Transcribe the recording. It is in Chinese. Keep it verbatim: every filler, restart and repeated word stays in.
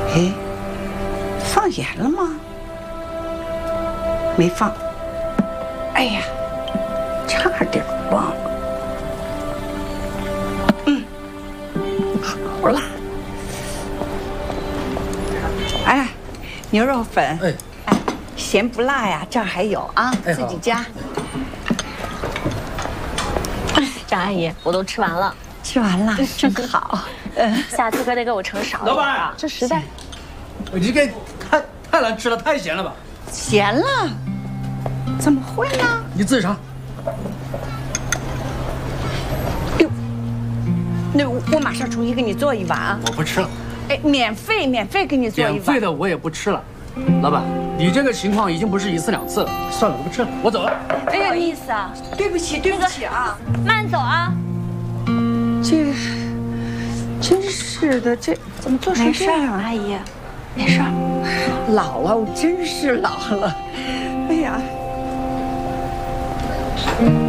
哎，放盐了吗？没放。哎呀，差点忘了。嗯，好了。哎，牛肉粉。哎。 咸不辣呀？这儿还有啊，自己加。 张阿姨，我都吃完了， 吃完了，真好。嗯， 下次可得给我盛少一点。老板，这实在， 我这个太太难吃了，太咸了吧？ 咸了？怎么会呢？ 你自己尝。 哟，那我马上厨艺给你做一碗啊。 我不吃了。 哎，免费免费给你做一碗。 免费的我也不吃了。 老板，你这个情况已经不是一次两次了，算了，我不吃了，我走了。 哎呀，不好意思啊， 对不起，对不起啊， 慢走啊。 这，真是的，这怎么做成这样？ 阿姨，没事儿。 老了，我真是老了。哎呀。